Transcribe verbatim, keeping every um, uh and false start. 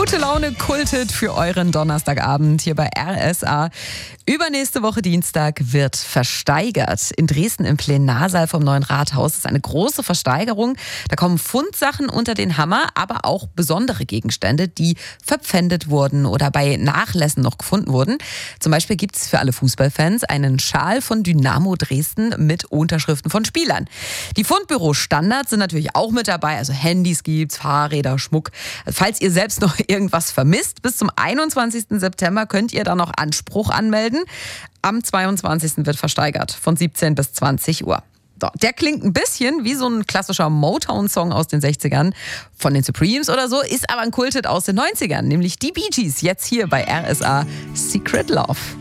Gute Laune kultet für euren Donnerstagabend hier bei R S A. Übernächste Woche Dienstag wird versteigert. In Dresden im Plenarsaal vom Neuen Rathaus. Das ist eine große Versteigerung. Da kommen Fundsachen unter den Hammer, aber auch besondere Gegenstände, die verpfändet wurden oder bei Nachlässen noch gefunden wurden. Zum Beispiel gibt es für alle Fußballfans einen Schal von Dynamo Dresden mit Unterschriften von Spielern. Die Fundbüro-Standards sind natürlich auch mit dabei. Also Handys gibt's, Fahrräder, Schmuck. Falls ihr selbst noch irgendwas vermisst, bis zum einundzwanzigsten September könnt ihr da noch Anspruch anmelden. Am zweiundzwanzigsten wird versteigert, von siebzehn bis zwanzig Uhr. So, der klingt ein bisschen wie so ein klassischer Motown-Song aus den sechzigern von den Supremes oder so, ist aber ein Kulthit aus den neunzigern, nämlich die Bee Gees, jetzt hier bei R S A Secret Love.